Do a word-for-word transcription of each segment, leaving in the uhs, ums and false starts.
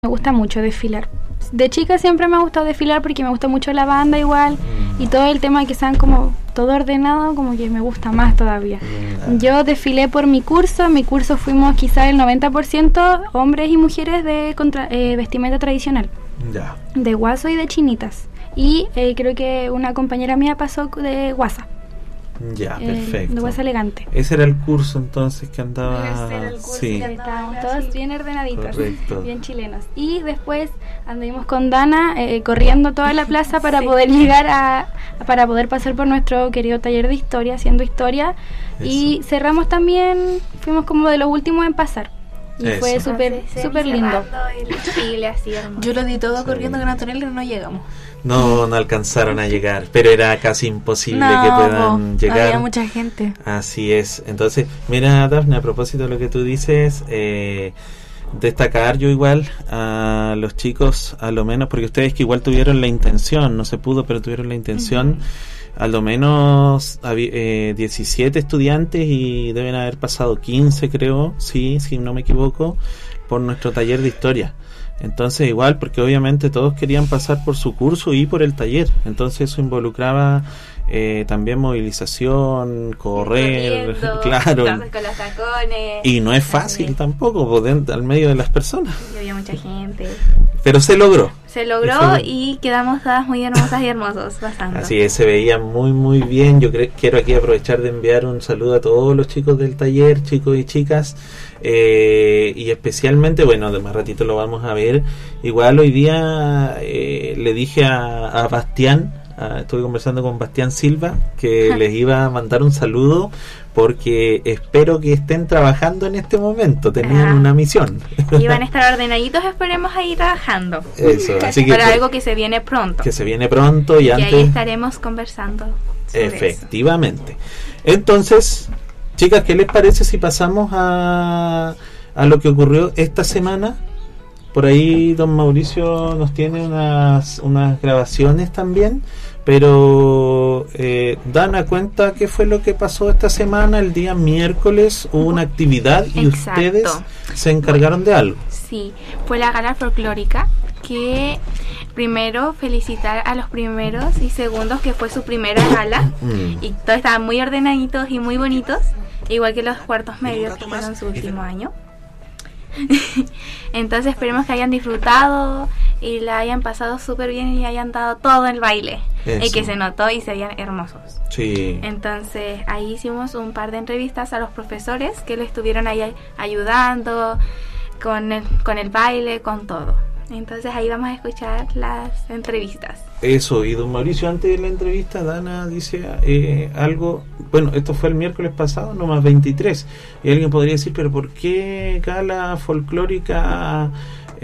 Me gusta mucho desfilar. De chica siempre me ha gustado desfilar porque me gusta mucho la banda igual y todo el tema de que sean como todo ordenado, como que me gusta más todavía. Yo desfilé por mi curso, en mi curso fuimos quizás el noventa por ciento hombres y mujeres de contra, eh, vestimenta tradicional, ya. de guaso y de chinitas. Y eh, creo que una compañera mía pasó de guasa. Ya, eh, perfecto. De guasa elegante. Ese era el curso entonces que andaba... Ese era el curso sí. que Estábamos todos bien ordenaditos, Correcto. bien chilenos. Y después anduvimos con Dana eh, corriendo toda la plaza para Sí. poder llegar a, para poder pasar por nuestro querido taller de historia, haciendo historia. Eso. Y cerramos también, fuimos como de los últimos en pasar. Y Eso. fue súper, Así, súper lindo. cerrando el desfile, así hermoso. Yo lo di todo Sí. corriendo con Antonella y no llegamos. No, no alcanzaron a llegar, pero era casi imposible No, que puedan po, llegar. había mucha gente. Así es. Entonces, mira, Dafne, a propósito de lo que tú dices, eh, destacar yo igual a los chicos, a lo menos, porque ustedes que igual tuvieron la intención, no se pudo, pero tuvieron la intención, uh-huh. a lo menos eh, diecisiete estudiantes y deben haber pasado quince, creo, sí, si no me equivoco, por nuestro taller de historia. Entonces igual, porque obviamente todos querían pasar por su curso y por el taller, entonces eso involucraba eh, también movilización, correr, Corriendo, claro, con los tacones. y no es fácil También. tampoco, pues, dentro, al medio de las personas, Y había mucha gente. pero se logró. Se logró Eso- y quedamos todas muy hermosas y hermosos pasando. Así es, se veía muy muy bien. Yo cre- quiero aquí aprovechar de enviar un saludo a todos los chicos del taller, chicos y chicas, eh, y especialmente, bueno, de más ratito lo vamos a ver. Igual hoy día eh, le dije a, a Bastián, a, estuve conversando con Bastián Silva, que les iba a mandar un saludo porque espero que estén trabajando en este momento, tenían Ah. una misión. Y van a estar ordenaditos, esperemos ahí trabajando. Eso, así que, Para algo que se viene pronto. que se viene pronto y, Y antes... ahí estaremos conversando sobre eso. Efectivamente. Entonces, chicas, ¿qué les parece si pasamos a, a lo que ocurrió esta semana? Por ahí don Mauricio nos tiene unas, unas grabaciones también, pero eh, Dana, cuenta qué fue lo que pasó esta semana. El día miércoles hubo una actividad y Exacto. ustedes se encargaron de algo. Sí, fue la gala folclórica, que primero felicitar a los primeros y segundos, que fue su primera gala, Mm. y todos estaban muy ordenaditos y muy bonitos, igual que los cuartos medios, que fueron su último año. Entonces esperemos que hayan disfrutado y la hayan pasado súper bien y hayan dado todo el baile, Eso. y que se notó y se veían hermosos. Sí. Entonces ahí hicimos un par de entrevistas a los profesores que le estuvieron ahí ayudando con el, con el baile, con todo. Entonces ahí vamos a escuchar las entrevistas. Eso, y don Mauricio, antes de la entrevista, Dana dice eh, algo, bueno, esto fue el miércoles pasado, no más veintitrés, y alguien podría decir, pero ¿por qué gala folclórica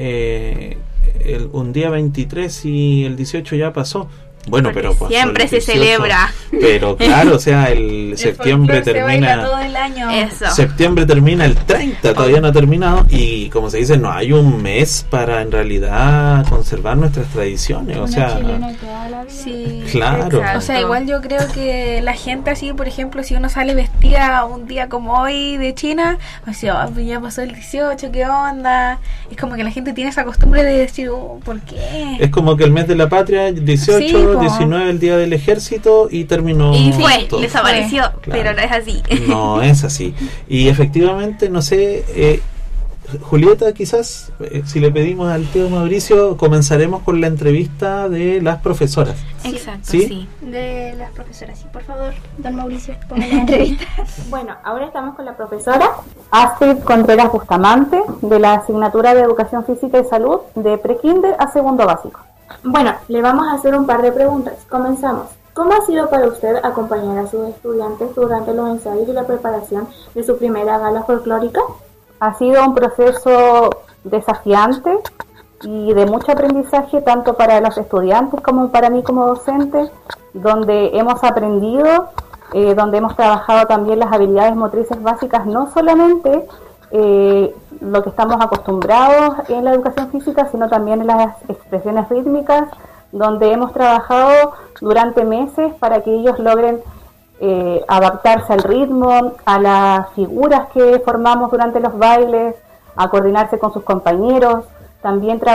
eh, el, un día veintitrés y el dieciocho ya pasó? Bueno, Porque pero pasó siempre el se dieciocho. celebra. Pero claro, o sea, el, septiembre folclore se baila termina... todo el año. Eso. Septiembre termina el treinta, todavía no ha terminado, y como se dice, no hay un mes para en realidad conservar nuestras tradiciones, o Una sea, chilena toda la vida. Sí. claro. Exacto. O sea, igual yo creo que la gente así, por ejemplo, si uno sale vestida un día como hoy de China, o sea, oh, pues ya pasó el dieciocho, ¿qué onda? Es como que la gente tiene esa costumbre de decir, oh, ¿por qué? Es como que el mes de la patria, dieciocho, Sí, po. diecinueve el día del ejército y terminó Y fue, todo. desapareció, Claro. pero no es así. No es así. Y efectivamente, no sé, eh, Julieta, quizás, eh, si le pedimos al tío Mauricio, comenzaremos con la entrevista de las profesoras. Exacto, ¿Sí? sí. De las profesoras, sí, por favor, don Mauricio, ponga la entrevista. Bueno, ahora estamos con la profesora Astrid Contreras Bustamante, de la asignatura de Educación Física y Salud de Prekinder a Segundo Básico. Bueno, le vamos a hacer un par de preguntas. Comenzamos. ¿Cómo ha sido para usted acompañar a sus estudiantes durante los ensayos y la preparación de su primera gala folclórica? Ha sido un proceso desafiante y de mucho aprendizaje tanto para los estudiantes como para mí como docente, donde hemos aprendido, eh, donde hemos trabajado también las habilidades motrices básicas, no solamente eh, lo que estamos acostumbrados en la educación física, sino también en las expresiones rítmicas, donde hemos trabajado durante meses para que ellos logren eh, adaptarse al ritmo, a las figuras que formamos durante los bailes, a coordinarse con sus compañeros. también